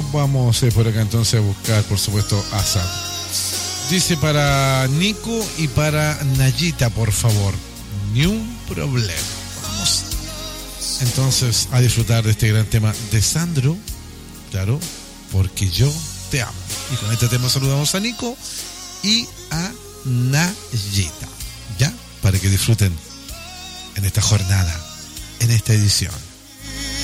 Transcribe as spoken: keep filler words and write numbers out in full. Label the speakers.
Speaker 1: vamos eh, por acá entonces a buscar, por supuesto, Asad. Dice para Nico y para Nayita, por favor. Ni un problema. Vamos entonces a disfrutar de este gran tema de Sandro. Claro, porque yo te amo. Y con este tema saludamos a Nico y a Nayita. ¿Ya? Para que disfruten en esta jornada, en esta edición.